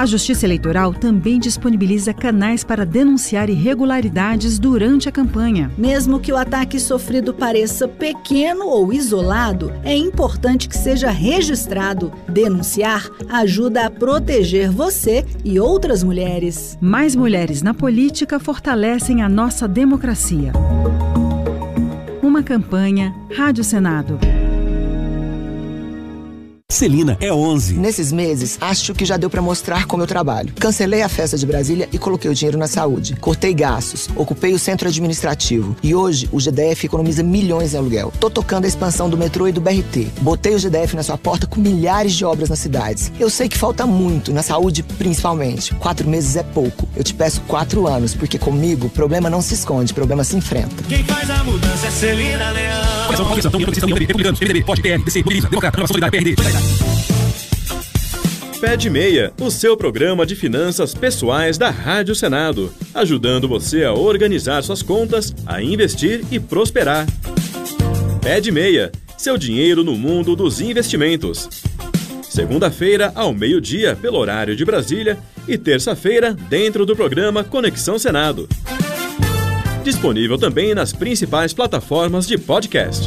A Justiça Eleitoral também disponibiliza canais para denunciar irregularidades durante a campanha. Mesmo que o ataque sofrido pareça pequeno ou isolado, é importante que seja registrado. Denunciar ajuda a proteger você e outras mulheres. Mais mulheres na política fortalecem a nossa democracia. Uma campanha Rádio Senado. Celina é 11. Nesses meses, acho que já deu pra mostrar como eu trabalho. Cancelei a festa de Brasília e coloquei o dinheiro na saúde. Cortei gastos, ocupei o centro administrativo. E hoje, o GDF economiza milhões em aluguel. Tô tocando a expansão do metrô e do BRT. Botei o GDF na sua porta com milhares de obras nas cidades. Eu sei que falta muito, na saúde principalmente. 4 meses é pouco. Eu te peço 4 anos, porque comigo, problema não se esconde, problema se enfrenta. Quem faz a mudança é Celina Leão. Coração, Convenção, União Progressista, União PDT, Republicanos, PMDB, POD, PL, DC, Mobiliza, Democrata, Renovação Solidária, PRD. Pé de Meia, o seu programa de finanças pessoais da Rádio Senado, ajudando você a organizar suas contas, a investir e prosperar. Pé de Meia, seu dinheiro no mundo dos investimentos. Segunda-feira, ao meio-dia, pelo horário de Brasília, e terça-feira, dentro do programa Conexão Senado. Disponível também nas principais plataformas de podcast.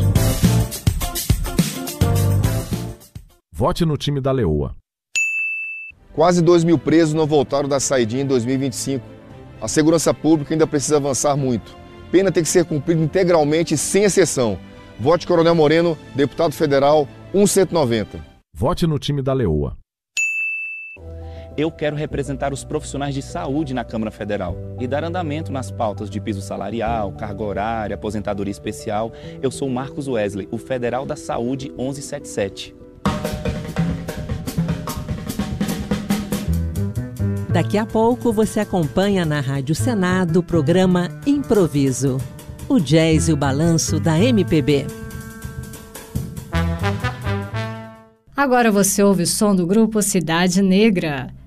Vote no time da Leoa. Quase 2 mil presos não voltaram da saidinha em 2025. A segurança pública ainda precisa avançar muito. Pena tem que ser cumprida integralmente e sem exceção. Vote Coronel Moreno, deputado federal 1190. Vote no time da Leoa. Eu quero representar os profissionais de saúde na Câmara Federal e dar andamento nas pautas de piso salarial, carga horária, aposentadoria especial. Eu sou Marcos Wesley, o Federal da Saúde 1177. Daqui a pouco você acompanha na Rádio Senado o programa Improviso, o jazz e o balanço da MPB. Agora você ouve o som do grupo Cidade Negra.